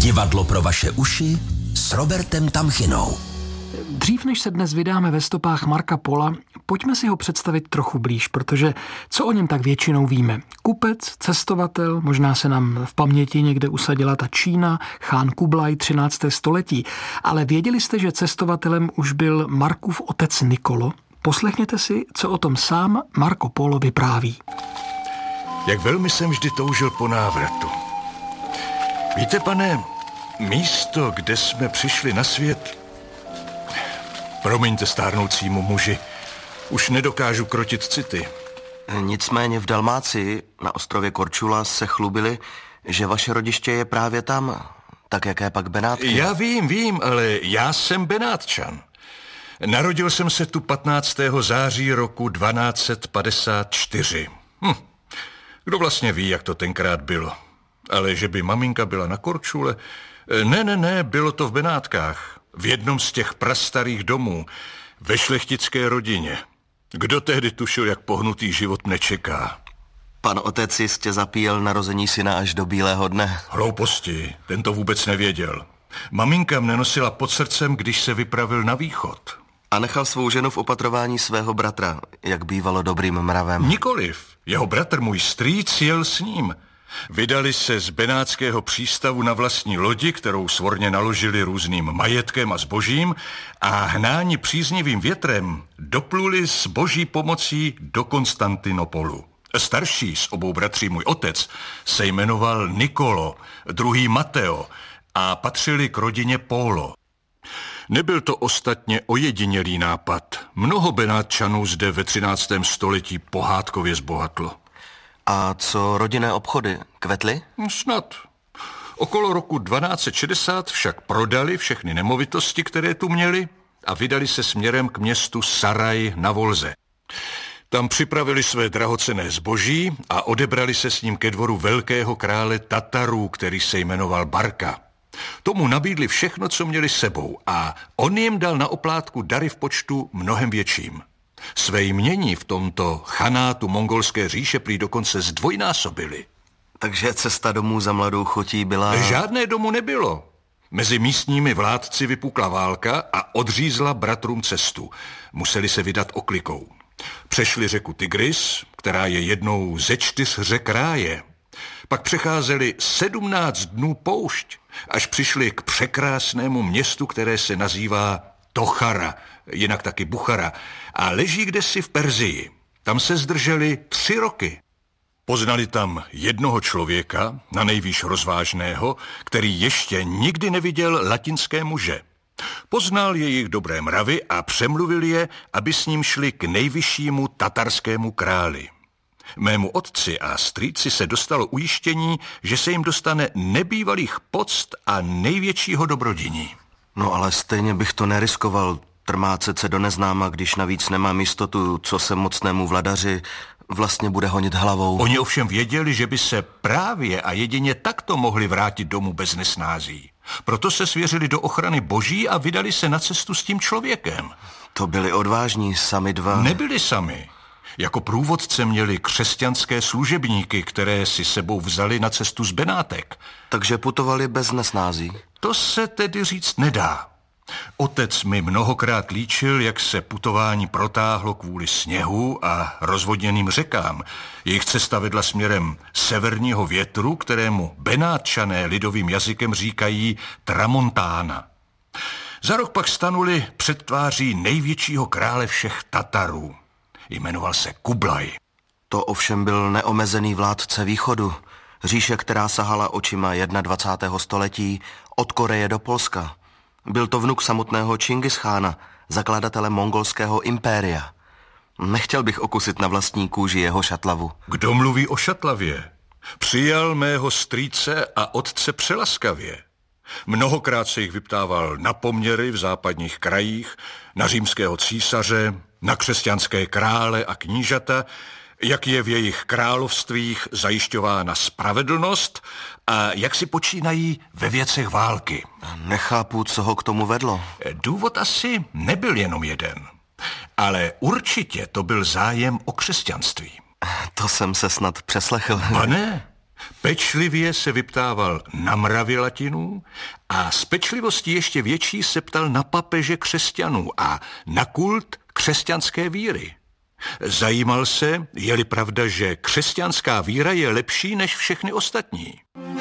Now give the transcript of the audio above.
Divadlo pro vaše uši s Robertem Tamchinou. Dřív než se dnes vydáme ve stopách Marca Pola, pojďme si ho představit trochu blíž, protože co o něm tak většinou víme? Kupec, cestovatel, možná se nám v paměti někde usadila ta Čína, chán Kublaj 13. století, ale věděli jste, že cestovatelem už byl Markův otec Niccolo? Poslechněte si, co o tom sám Marco Polo vypráví. Jak velmi jsem vždy toužil po návratu. Víte, pane, místo, kde jsme přišli na svět, promiňte stárnoucímu muži, už nedokážu krotit city. Nicméně v Dalmácii, na ostrově Korčula, se chlubili, že vaše rodiště je právě tam. Tak jaké pak Benátky? Já vím, ale já jsem Benátčan. Narodil jsem se tu 15. září roku 1254. Kdo vlastně ví, jak to tenkrát bylo? Ale že by maminka byla na Korčule? Ne, bylo to v Benátkách. V jednom z těch prastarých domů, ve šlechtické rodině. Kdo tehdy tušil, jak pohnutý život mne čeká? Pan otec jistě zapíjel narození syna až do bílého dne. Hlouposti, ten to vůbec nevěděl. Maminka mne nosila pod srdcem, když se vypravil na východ. A nechal svou ženu v opatrování svého bratra, jak bývalo dobrým mravem. Nikoliv. Jeho bratr, můj strýc, jel s ním. Vydali se z benátského přístavu na vlastní lodi, kterou svorně naložili různým majetkem a zbožím, a hnáni příznivým větrem dopluli s boží pomocí do Konstantinopolu. Starší z obou bratří, můj otec, se jmenoval Niccolo, druhý Matteo a patřili k rodině Polo. Nebyl to ostatně ojedinělý nápad. Mnoho Benátčanů zde ve 13. století pohádkově zbohatlo. A co rodinné obchody? Kvetly? Snad. Okolo roku 1260 však prodali všechny nemovitosti, které tu měli, a vydali se směrem k městu Saraj na Volze. Tam připravili své drahocenné zboží a odebrali se s ním ke dvoru velkého krále Tatarů, který se jmenoval Barka. Tomu nabídli všechno, co měli sebou, a on jim dal na oplátku dary v počtu mnohem větším. Své jmění v tomto chanátu mongolské říše prý dokonce zdvojnásobili. Takže cesta domů za mladou chotí byla... Žádné domů nebylo. Mezi místními vládci vypukla válka a odřízla bratrům cestu. Museli se vydat oklikou. Přešli řeku Tigris, která je jednou ze 4 řek ráje. Pak přecházeli 17 dnů poušť, až přišli k překrásnému městu, které se nazývá Tochara, jinak taky Buchara, a leží kdesi v Perzii. Tam se zdrželi 3 roky. Poznali tam jednoho člověka, na nejvýš rozvážného, který ještě nikdy neviděl latinské muže. Poznal jejich dobré mravy a přemluvil je, aby s ním šli k nejvyššímu tatarskému králi. Mému otci a strýci se dostalo ujištění, že se jim dostane nebývalých poct a největšího dobrodiní. No ale stejně bych to neriskoval, trmácet se do neznáma, když navíc nemám jistotu, co se mocnému vladaři vlastně bude honit hlavou. Oni ovšem věděli, že by se právě a jedině takto mohli vrátit domů bez nesnází. Proto se svěřili do ochrany boží a vydali se na cestu s tím člověkem. To byli odvážní, sami dva. Nebyli sami. Jako průvodce měli křesťanské služebníky, které si sebou vzali na cestu z Benátek. Takže putovali bez nesnází? To se tedy říct nedá. Otec mi mnohokrát líčil, jak se putování protáhlo kvůli sněhu a rozvodněným řekám. Jejich cesta vedla směrem severního větru, kterému Benátčané lidovým jazykem říkají Tramontána. Za rok pak stanuli před tváří největšího krále všech Tatarů. Jmenoval se Kublaj. To ovšem byl neomezený vládce východu. Říše, která sahala očima 21. století od Koreje do Polska. Byl to vnuk samotného Čingischána, zakladatele mongolského impéria. Nechtěl bych okusit na vlastní kůži jeho šatlavu. Kdo mluví o šatlavě? Přijal mého strýce a otce přelaskavě. Mnohokrát se jich vyptával na poměry v západních krajích, na římského císaře, na křesťanské krále a knížata, jak je v jejich královstvích zajišťována spravedlnost a jak si počínají ve věcech války. Nechápu, co ho k tomu vedlo. Důvod asi nebyl jenom jeden, ale určitě to byl zájem o křesťanství. To jsem se snad přeslechl. Pane, Pečlivě se vyptával na mravy Latinů a s pečlivostí ještě větší se ptal na papeže křesťanů a na kult křesťanské víry. Zajímal se, je-li pravda, že křesťanská víra je lepší než všechny ostatní.